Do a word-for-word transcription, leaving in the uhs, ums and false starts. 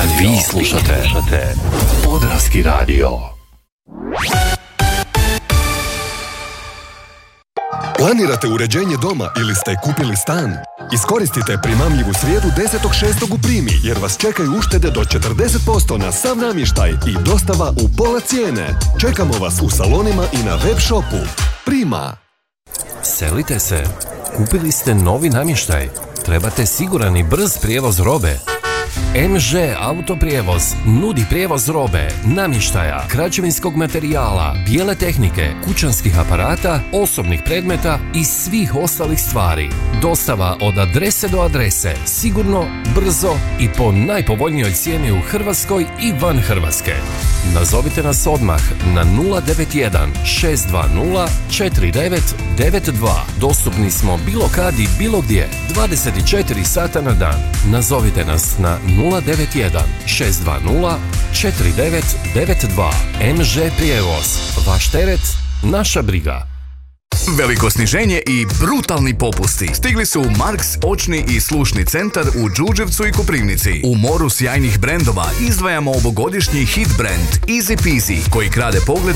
radio. Vi slušate Podravski radio. Planirate uređenje doma ili ste kupili stan? Iskoristite primamljivu srijedu desetog šestog u Primi, jer vas čekaju uštede do četrdeset posto na sav namještaj i dostava u pola cijene. Čekamo vas u salonima i na web shopu. Prima. Selite se. Kupili ste novi namještaj. Trebate siguran i brz prijevoz robe. em žé Autoprijevoz nudi prijevoz robe, namještaja, građevinskog materijala, bijele tehnike, kućanskih aparata, osobnih predmeta i svih ostalih stvari. Dostava od adrese do adrese, sigurno, brzo i po najpovoljnijoj cijeni u Hrvatskoj i van Hrvatske. Nazovite nas odmah na nula devet jedan šest dva nula četiri devet devet dva. Dostupni smo bilo kad i bilo gdje, dvadeset četiri sata na dan. Nazovite nas na nula devet jedan šest dva nula četiri devet devet dva. em žé Prijevoz. Vaš teret, naša briga. Veliko sniženje i brutalni popusti stigli su u Marks očni i slušni centar u Đurđevcu i Koprivnici. U moru sjajnih brendova izdvajamo ovogodišnji hit brand Easy Peasy, koji krade pogled